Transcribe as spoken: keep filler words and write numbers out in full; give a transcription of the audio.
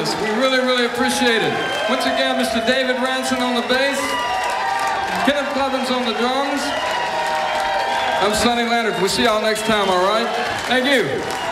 us. We really, really appreciate it. Once again, Mister David Ranson on the bass, Kenneth Clevens on the drums. I'm Sonny Leonard. We'll see y'all next time, all right? Thank you.